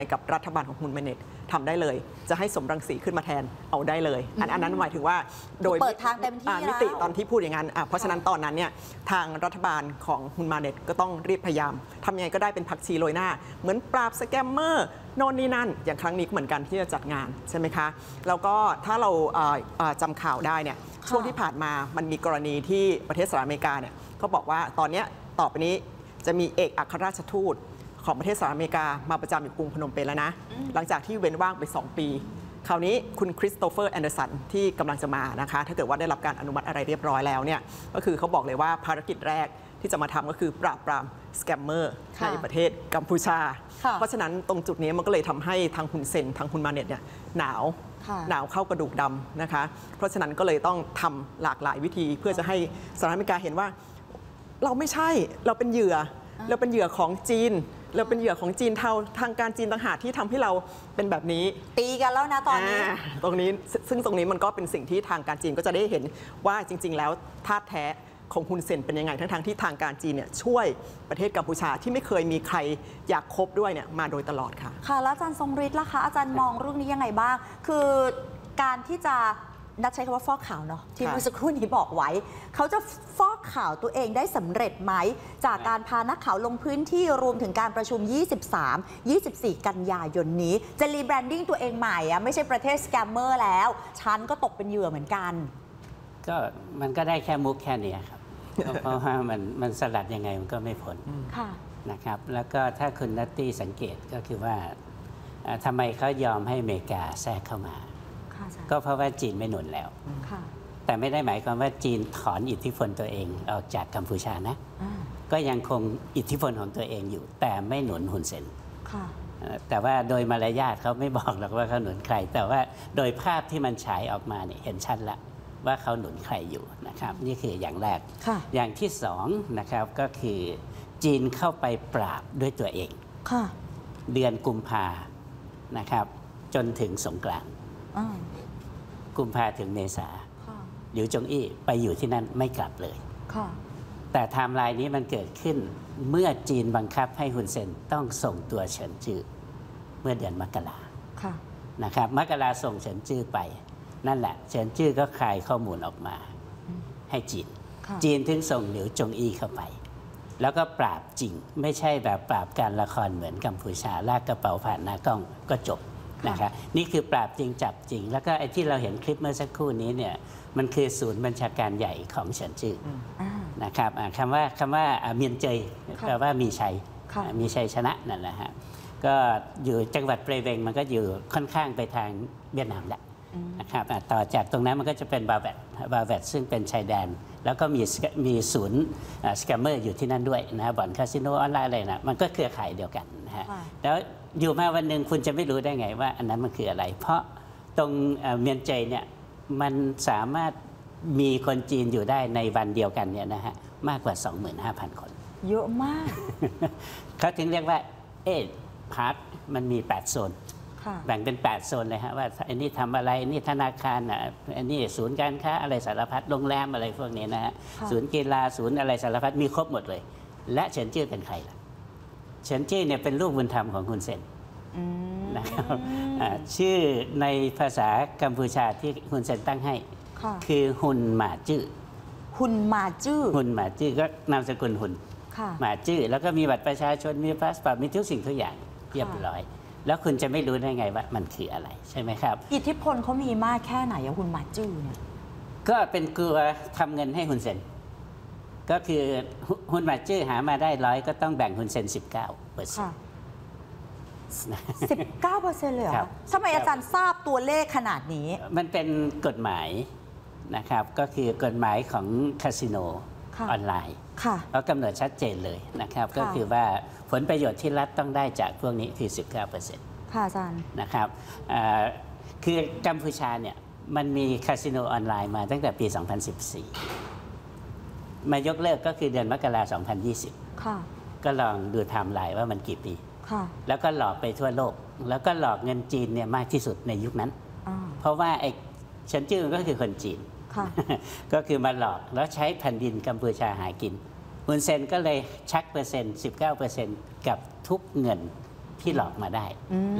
กับรัฐบาลของฮุนเมเน็ตทำได้เลยจะให้สมรังสีขึ้นมาแทนเอาได้เลยอันนั้นหมายถึงว่าโดยเปิดทางเต็มที่มิติตอนที่พูดอย่างนั้นเพราะฉะนั้นตอนนั้นเนี่ยทางรัฐบาลของฮุนมาเน็ตก็ต้องรีบพยายามทำยังไงก็ได้เป็นผักชีโรยหน้าเหมือนปราบสแกมเมอร์โน่นนี่นั่นอย่างครั้งนี้ก็เหมือนกันที่จะจัดงานใช่ไหมคะแล้วก็ถ้าเราจำข่าวได้เนี่ยช่วงที่ผ่านมามันมีกรณีที่ประเทศสหรัฐอเมริกาเนี่ยเขาบอกว่าตอนนี้ต่อไปนี้จะมีเอกอัครราชทูตของประเทศสหรัฐอเมริกามาประจำอยู่กรุงพนมเปญแล้วนะหลังจากที่เว้นว่างไป2 ปีคราวนี้คุณคริสโตเฟอร์แอนเดอร์สันที่กำลังจะมานะคะถ้าเกิดว่าได้รับการอนุมัติอะไรเรียบร้อยแล้วเนี่ยก็คือเขาบอกเลยว่าภารกิจแรกที่จะมาทำก็คือปราบปรามสแกมเมอร์ในประเทศกัมพูชาเพราะฉะนั้นตรงจุดนี้มันก็เลยทำให้ทางฮุนเซนทางฮุนมาเน็ตเนี่ยหนาวเข้ากระดูกดำนะคะเพราะฉะนั้นก็เลยต้องทำหลากหลายวิธีเพื่อจะให้สหรัฐอเมริกาเห็นว่าเราไม่ใช่เราเป็นเหยื่อของจีนเราเป็นเหยื่อของจีนทางการจีนต่างหากที่ทำให้เราเป็นแบบนี้ตีกันแล้วนะตอนนี้ซึ่งตรงนี้มันก็เป็นสิ่งที่ทางการจีนก็จะได้เห็นว่าจริงๆแล้วท่าแท้ของฮุนเซนเป็นยังไงทั้งที่ทางการจีนเนี่ยช่วยประเทศกัมพูชาที่ไม่เคยมีใครอยากคบด้วยเนี่ยมาโดยตลอดค่ะค่ะแล้วอาจารย์ทรงฤทธิ์ล่ะคะอาจารย์มองเรื่องนี้ยังไงบ้างคือการที่จะนัดใช้คำว่าฟอกข่าวเนาะที่เมื่อสักครู่นี้บอกไว้เขาจะฟอกข่าวตัวเองได้สำเร็จไหมจากการพานักข่าวลงพื้นที่รวมถึงการประชุม 23-24 กันยายนนี้จะรีแบรนดิ้งตัวเองใหม่อะไม่ใช่ประเทศสแกมเมอร์แล้วฉันก็ตกเป็นเหยื่อเหมือนกันก็มันก็ได้แค่มุกแค่นี้ครับเพราะว่ามันสลัดยังไงมันก็ไม่พ้นนะครับแล้วก็ถ้าคุณนัตตี้สังเกตก็คือว่าทำไมเขายอมให้อเมริกาแทรกเข้ามาก็เพราะว่าจีนไม่หนุนแล้วแต่ไม่ได้หมายความว่าจีนถอนอิทธิพลตัวเองออกจากกัมพูชานะก็ยังคงอิทธิพลของตัวเองอยู่แต่ไม่หนุนฮุนเซนแต่ว่าโดยมารยาทเขาไม่บอกหรอกว่าเขาหนุนใครแต่ว่าโดยภาพที่มันฉายออกมาเนี่ยเห็นชัดละว่าเขาหนุนใครอยู่นะครับนี่คืออย่างแรกอย่างที่สองนะครับก็คือจีนเข้าไปปราบด้วยตัวเองเดือนกุมภานะครับจนถึงสงกรานต์กุมภาถึงเมษาหลิวจงอี้ไปอยู่ที่นั่นไม่กลับเลยแต่ไทม์ไลน์นี้มันเกิดขึ้นเมื่อจีนบังคับให้ฮุนเซนต้องส่งตัวเฉินจื้อเมื่อเดือนมกรานะครับมกราส่งเฉินจื้อไปนั่นแหละเฉินจื้อก็คลายข้อมูลออกมาให้จีนถึงส่งหลิวจงอี้เข้าไปแล้วก็ปราบจริงไม่ใช่แบบปราบการละครเหมือนกัมพูชาลากกระเป๋าผ่านหน้ากล้องก็จบนะครับนี่คือปราบจริงจับจริงแล้วก็ไอ้ที่เราเห็นคลิปเมื่อสักครู่นี้เนี่ยมันคือศูนย์บัญชาการใหญ่ของเฉินจื้อนะครับคำว่าเมียนเจยแปลว่ามีชัยชนะนั่นแหละฮะก็อยู่จังหวัดเปรเวงมันก็อยู่ค่อนข้างไปทางเวียดนามแล้วนะครับต่อจากตรงนั้นมันก็จะเป็นบาแวดซึ่งเป็นชายแดนแล้วก็มีศูนย์สแกมเมอร์อยู่ที่นั่นด้วยนะบ่อนคาสิโนออนไลน์อะไรนะมันก็เครือข่ายเดียวกันนะฮะแล้วอยู่มาวันหนึ่งคุณจะไม่รู้ได้ไงว่าอันนั้นมันคืออะไรเพราะตรงเมียนเจยเนี่ยมันสามารถมีคนจีนอยู่ได้ในวันเดียวกันเนี่ยนะฮะมากกว่า 25,000 คนเยอะมากเขาถึงเรียกว่าพาร์คมันมี8โซนแบ่งเป็น8โซนเลยฮะว่าอันนี้ทำอะไรนี่ธนาคารอันนี้ศูนย์การค้าอะไรสารพัดโรงแรมอะไรพวกนี้นะฮะศูนย์กีฬาศูนย์อะไรสารพัดมีครบหมดเลยและเฉินจื้อเป็นใครล่ะเฉินจื้อเนี่ยเป็นลูกบุญธรรมของฮุนเซนนะครับชื่อในภาษากัมพูชาที่ฮุนเซนตั้งให้คือฮุนหมาจื้อฮุนหมาจื้อก็นามสกุลฮุนหมาจื้อแล้วก็มีบัตรประชาชนมีพาสปอร์ตมีทุกสิ่งทุกอย่างเรียบร้อยแล้วคุณจะไม่รู้ได้ไงว่ามันคืออะไรใช่ไหมครับอิทธิพลเขามีมากแค่ไหนอะฮุนหมาจื้อเนี่ยก็เป็นกลัวทำเงินให้ฮุนเซนก็คือฮุนหมาจื้อหามาได้100ก็ต้องแบ่งฮุนเซน 19%19% เลยเหรอทำไมอาจารย์ทราบตัวเลขขนาดนี้มันเป็นกฎหมายนะครับก็คือกฎหมายของคาสิโนออนไลน์เขากำหนดชัดเจนเลยนะครับก็คือว่าผลประโยชน์ที่รัฐต้องได้จากพวกนี้คือ 19% ค่ะอาจารย์นะครับคือกัมพูชาเนี่ยมันมีคาสิโนออนไลน์มาตั้งแต่ปี 2014 มายกเลิกก็คือเดือนมกราคม 2020 ก็ลองดูไทม์ไลน์ว่ามันกี่ปีแล้วก็หลอกไปทั่วโลกแล้วก็หลอกเงินจีนเนี่ยมากที่สุดในยุคนั้นเพราะว่าไอ้เฉินจื้อก็คือคนจีนก็คือมาหลอกแล้วใช้แผ่นดินกัมพูชาหากินฮุนเซนก็เลยชักเปอร์เซ็นต์ 19% กับทุกเงินที่หลอกมาได้